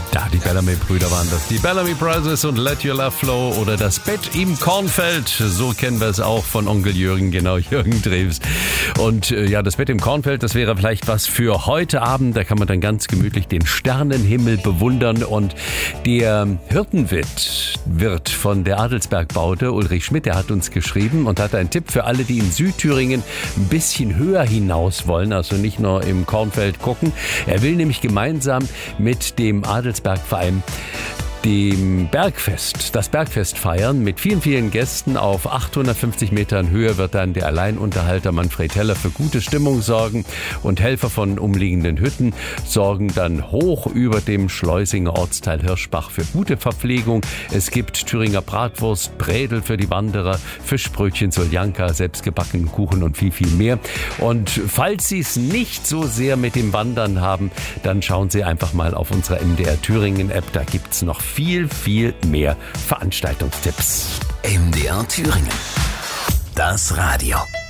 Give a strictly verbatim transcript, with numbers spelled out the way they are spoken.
Da, die Bellamy-Brüder waren das. Die Bellamy Brothers und Let Your Love Flow oder das Bett im Kornfeld. So kennen wir es auch von Onkel Jürgen, genau, Jürgen Drews. Und äh, ja, das Bett im Kornfeld, das wäre vielleicht was für heute Abend. Da kann man dann ganz gemütlich den Sternenhimmel bewundern. Und der Hirtenwirt wird von der Adelsbergbaude, Ulrich Schmidt, der hat uns geschrieben und hat einen Tipp für alle, die in Südthüringen ein bisschen höher hinaus wollen, also nicht nur im Kornfeld gucken. Er will nämlich gemeinsam mit dem Adelsbergverein dem Bergfest, das Bergfest feiern. Mit vielen, vielen Gästen auf achthundertfünfzig Metern Höhe wird dann der Alleinunterhalter Manfred Heller für gute Stimmung sorgen und Helfer von umliegenden Hütten sorgen dann hoch über dem Schleusinger Ortsteil Hirschbach für gute Verpflegung. Es gibt Thüringer Bratwurst, Brädel für die Wanderer, Fischbrötchen, Soljanka, selbstgebackenen Kuchen und viel, viel mehr. Und falls Sie es nicht so sehr mit dem Wandern haben, dann schauen Sie einfach mal auf unserer M D R Thüringen App. Da gibt's noch viel, viel mehr Veranstaltungstipps. M D R Thüringen. Das Radio.